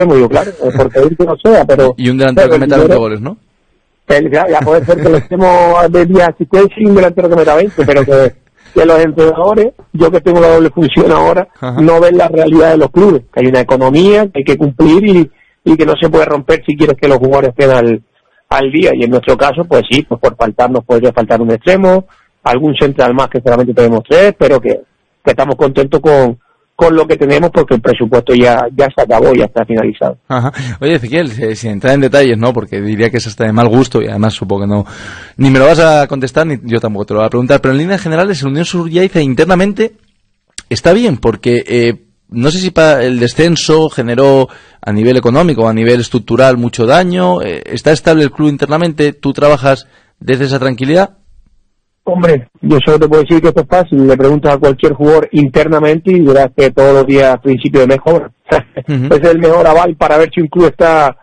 digo, claro, por pedir que no sea, pero... Y un delantero que meta 20 goles, ¿no? Ya puede ser que le estemos de 10 asistencias y un delantero que meta 20, pero que los entrenadores, yo que tengo la doble función ahora, no ven la realidad de los clubes, que hay una economía que hay que cumplir y que no se puede romper si quieres que los jugadores queden al día, y en nuestro caso, pues sí, pues por faltarnos podría faltar un extremo, algún central más que solamente tenemos 3, pero que estamos contentos con lo que tenemos porque el presupuesto ya se acabó, ya está finalizado. Ajá. Oye, Ezequiel, sin entrar en detalles, ¿no? Porque diría que es hasta de mal gusto y además supongo que no, ni me lo vas a contestar ni yo tampoco te lo voy a preguntar, pero en líneas generales el Unión Sur-Lleida internamente está bien porque no sé si para el descenso generó a nivel económico o a nivel estructural mucho daño, está estable el club internamente, tú trabajas desde esa tranquilidad. Hombre, yo solo te puedo decir que esto es fácil. Le preguntas a cualquier jugador internamente y verás que todos los días a principio de mejora. Ese es el mejor aval para ver si un club está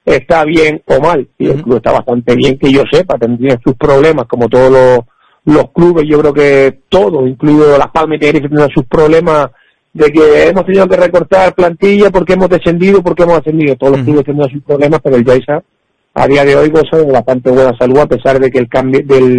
bien o mal. Y el club está bastante bien, que yo sepa. Tendría sus problemas, como todos los clubes. Yo creo que todos, incluido Las Palmas y Tenerife, tienen sus problemas de que hemos tenido que recortar plantilla porque hemos descendido, porque hemos ascendido. Todos los clubes tienen sus problemas, pero el Lleida a día de hoy goza de bastante buena salud, a pesar de que el cambio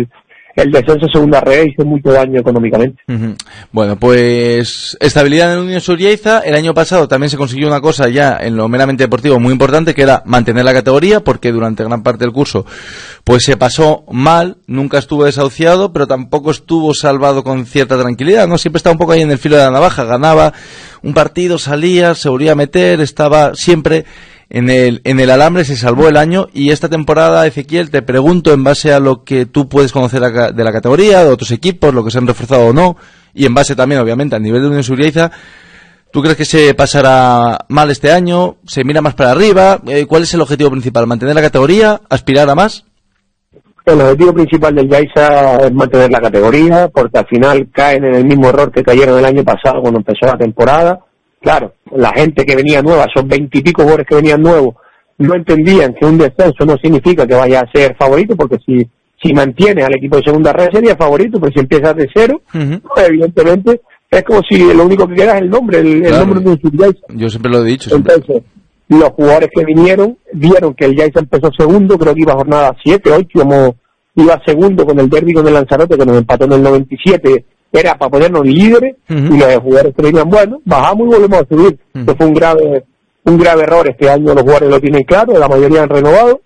el descenso a segunda red hizo mucho daño económicamente. Bueno, pues estabilidad en el Unión Sur-Lleida. El año pasado también se consiguió una cosa ya en lo meramente deportivo muy importante, que era mantener la categoría, porque durante gran parte del curso pues se pasó mal, nunca estuvo desahuciado, pero tampoco estuvo salvado con cierta tranquilidad, ¿no? Siempre estaba un poco ahí en el filo de la navaja, ganaba un partido, salía, se volvía a meter, estaba siempre en el alambre, se salvó el año. Y esta temporada, Ezequiel, te pregunto, en base a lo que tú puedes conocer de la categoría, de otros equipos, lo que se han reforzado o no, y en base también, obviamente, al nivel de Unión Sur-Lleida, ¿tú crees que se pasará mal este año? ¿Se mira más para arriba? ¿Cuál es el objetivo principal? ¿Mantener la categoría? ¿Aspirar a más? El objetivo principal del Lleida es mantener la categoría, porque al final caen en el mismo error que cayeron el año pasado cuando empezó la temporada. Claro, la gente que venía nueva, esos 20 y pico jugadores que venían nuevos, no entendían que un descenso no significa que vaya a ser favorito, porque si mantienes al equipo de segunda red sería favorito, pero si empiezas de cero, pues evidentemente es como si lo único que queda es el nombre, el nombre de un Lleida. Yo siempre lo he dicho. Entonces, los jugadores que vinieron, vieron que el Lleida empezó segundo, creo que iba a jornada 7, 8, iba segundo con el derbi con el Lanzarote, que nos empató en el 97, era para ponernos líderes, y los jugadores que venían, bueno, bajamos y volvemos a subir. Esto fue un grave error. Este año los jugadores lo tienen claro, la mayoría han renovado,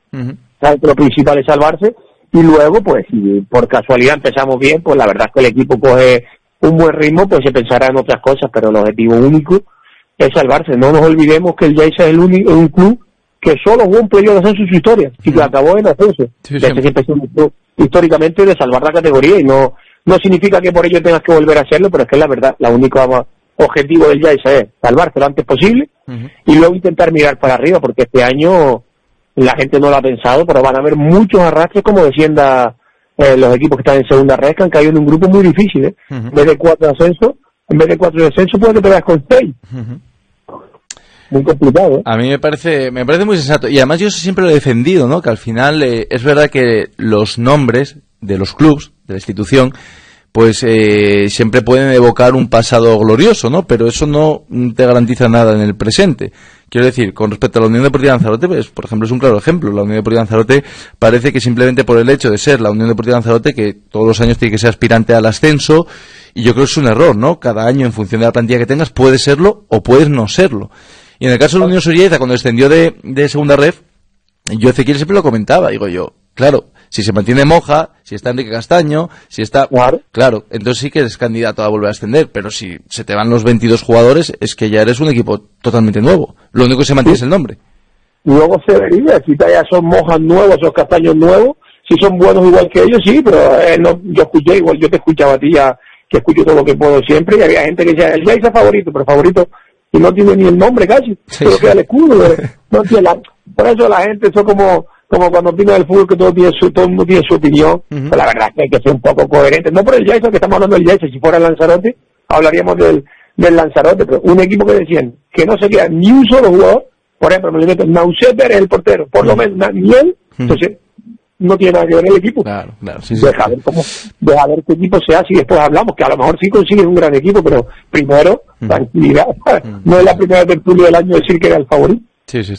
lo principal es salvarse, y luego, pues, si por casualidad empezamos bien, pues la verdad es que el equipo coge un buen ritmo, pues se pensará en otras cosas, pero el objetivo único es salvarse. No nos olvidemos que el Lleida es un club que solo jugó un periodo de ascenso en su historia, y que acabó en ascenso. Siempre empezó históricamente de salvar la categoría, y no significa que por ello tengas que volver a hacerlo, pero es que es la verdad, el único objetivo del Lleida es salvarse lo antes posible y luego intentar mirar para arriba, porque este año la gente no lo ha pensado, pero van a haber muchos arrastres como descienda los equipos que están en segunda red, que han caído en un grupo muy difícil, en vez de 4 de ascenso, puede que te veas con 6. Muy complicado, A mí me parece muy sensato, y además yo siempre lo he defendido, ¿no? Que al final es verdad que los nombres de los clubs, de la institución, pues siempre pueden evocar un pasado glorioso, ¿no? Pero eso no te garantiza nada en el presente. Quiero decir, con respecto a la Unión Deportiva Lanzarote, pues, por ejemplo, es un claro ejemplo. La Unión Deportiva Lanzarote parece que simplemente por el hecho de ser la Unión Deportiva Lanzarote, que todos los años tiene que ser aspirante al ascenso, y yo creo que es un error, ¿no? Cada año, en función de la plantilla que tengas, puedes serlo o puedes no serlo. Y en el caso de la Unión Sur-Lleida, cuando descendió de segunda ref, yo Ezequiel siempre lo comentaba, digo yo, claro, si se mantiene Moja, si está Enrique Castaño, si está... Claro, entonces sí que eres candidato a volver a ascender, pero si se te van los 22 jugadores, es que ya eres un equipo totalmente nuevo. Lo único que se mantiene es el nombre. Luego se vería, si ya son Mojas nuevos, esos Castaños nuevos, si son buenos igual que ellos, sí, pero yo escuché igual, yo te escuchaba a ti ya, que escucho todo lo que puedo siempre, y había gente que decía, el Lleida favorito, pero favorito, y no tiene ni el nombre casi, solo queda el escudo, no tiene por eso la gente, eso como cuando opina del fútbol, que todo el mundo tiene su opinión, pues la verdad es que hay que ser un poco coherente, no por el Lleida, que estamos hablando del Lleida, si fuera el Lanzarote, hablaríamos del Lanzarote, pero un equipo que decían que no se queda ni un solo jugador, por ejemplo, me le meto Nauset Pérez, el portero, por lo menos ni él, entonces no tiene nada que ver el equipo. Claro, sí. Deja ver qué equipo se hace y después hablamos, que a lo mejor sí consigues un gran equipo, pero primero, tranquilidad. No es la primera tertulia del año decir que era el favorito. Sí, sí.